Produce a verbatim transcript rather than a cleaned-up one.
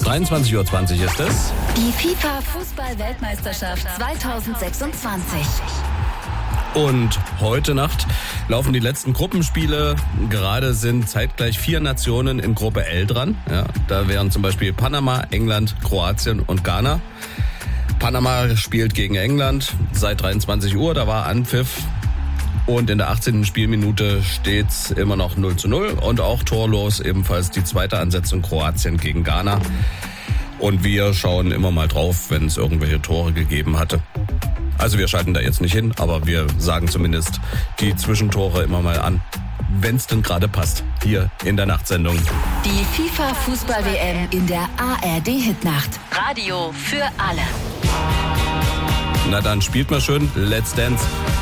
dreiundzwanzig Uhr zwanzig ist es. Die FIFA-Fußball-Weltmeisterschaft zweitausendsechsundzwanzig. Und heute Nacht laufen die letzten Gruppenspiele. Gerade sind zeitgleich vier Nationen in Gruppe L dran. Ja, da wären zum Beispiel Panama, England, Kroatien und Ghana. Panama spielt gegen England seit dreiundzwanzig Uhr, da war Anpfiff. Und in der achtzehnten Spielminute steht's immer noch null zu null und auch torlos ebenfalls die zweite Ansetzung Kroatien gegen Ghana. Und wir schauen immer mal drauf, wenn es irgendwelche Tore gegeben hatte. Also wir schalten da jetzt nicht hin, aber wir sagen zumindest die Zwischentore immer mal an, wenn es denn gerade passt, hier in der Nachtsendung. Die FIFA-Fußball-W M in der A R D-Hitnacht. Radio für alle. Na dann spielt mal schön Let's Dance.